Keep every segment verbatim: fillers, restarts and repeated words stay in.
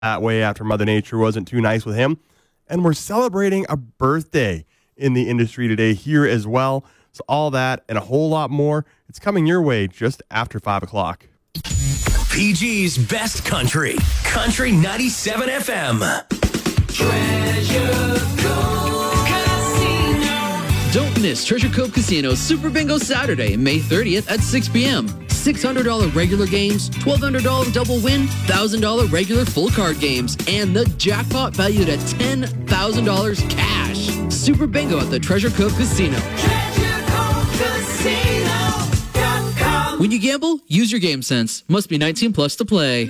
that way after Mother Nature wasn't too nice with him. And we're celebrating a birthday in the industry today here as well. So all that and a whole lot more, it's coming your way just after five o'clock. P G's Best Country, Country ninety-seven F M. Treasure Cove Casino. Don't miss Treasure Cove Casino Super Bingo Saturday, May thirtieth at six p.m. six hundred dollars regular games, twelve hundred dollars double win, one thousand dollars regular full card games, and the jackpot valued at ten thousand dollars cash. Super Bingo at the Treasure Cove Casino. Treasure Cove Casino dot com. When you gamble, use your game sense. Must be nineteen plus to play.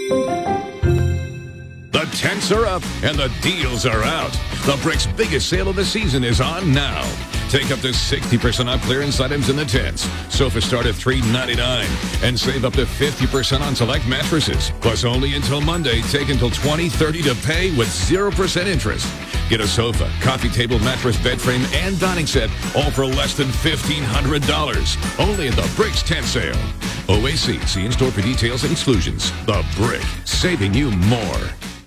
The tents are up and the deals are out. The Brick's biggest sale of the season is on now. Take up to sixty percent off clearance items in the tents. Sofas start at three ninety-nine and save up to fifty percent on select mattresses. Plus, only until Monday, take until twenty thirty to pay with zero percent interest. Get a sofa, coffee table, mattress, bed frame, and dining set, all for less than fifteen hundred dollars. Only at the Brick's tent sale. O A C, see in-store for details and exclusions. The Brick, saving you more.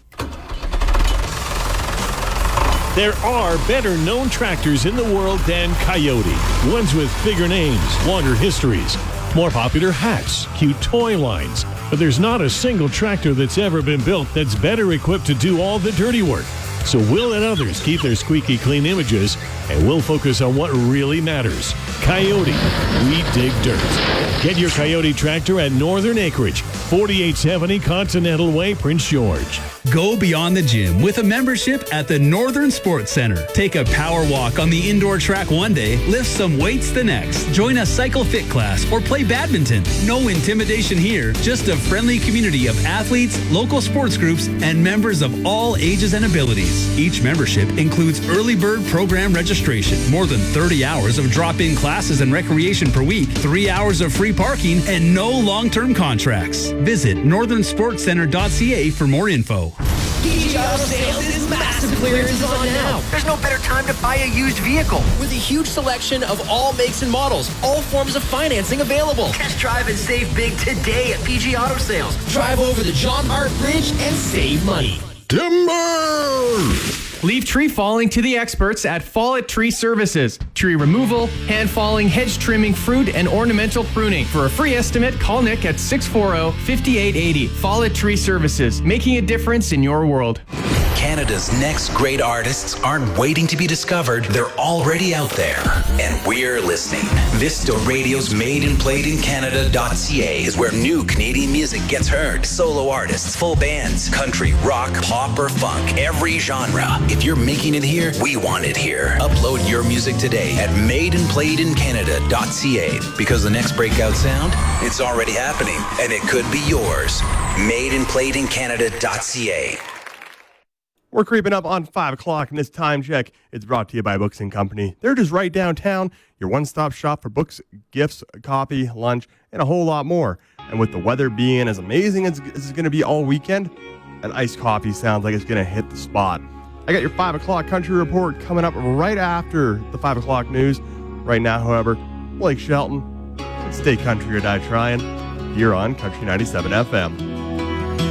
There are better-known tractors in the world than Coyote. Ones with bigger names, longer histories, more popular hats, cute toy lines. But there's not a single tractor that's ever been built that's better equipped to do all the dirty work. So we'll let others keep their squeaky clean images, and we'll focus on what really matters. Coyote, we dig dirt. Get your Coyote tractor at Northern Acreage, forty-eight seventy Continental Way, Prince George. Go beyond the gym with a membership at the Northern Sports Center. Take a power walk on the indoor track one day, lift some weights the next. Join a cycle fit class or play badminton. No intimidation here, just a friendly community of athletes, local sports groups, and members of all ages and abilities. Each membership includes early bird program registration, more than thirty hours of drop-in classes and recreation per week, three hours of free parking, and no long-term contracts. Visit northern sports center dot c a for more info. P G Auto Sales is massive clearance on now. There's no better time to buy a used vehicle. With a huge selection of all makes and models, all forms of financing available. Test drive and save big today at P G Auto Sales. Drive over the John Hart Bridge and save money. Timber! Leave tree falling to the experts at Follett Tree Services. Tree removal, hand falling, hedge trimming, fruit, and ornamental pruning. For a free estimate, call Nick at six four zero, five eight eight zero. Follett Tree Services, making a difference in your world. Canada's next great artists aren't waiting to be discovered. They're already out there. And we're listening. Vista Radio's Made and Played in Canada dot c a is where new Canadian music gets heard. Solo artists, full bands, country, rock, pop, or funk. Every genre. If you're making it here, we want it here. Upload your music today at Made and Played in Canada dot c a. Because the next breakout sound, it's already happening. And it could be yours. Made and Played in Canada dot c a. We're creeping up on five o'clock, and this time check is brought to you by Books and Company. They're just right downtown, your one-stop shop for books, gifts, coffee, lunch, and a whole lot more. And with the weather being as amazing as it's going to be all weekend, an iced coffee sounds like it's going to hit the spot. I got your five o'clock country report coming up right after the five o'clock news. Right now, however, Blake Shelton, stay country or die trying, here on Country ninety-seven F M.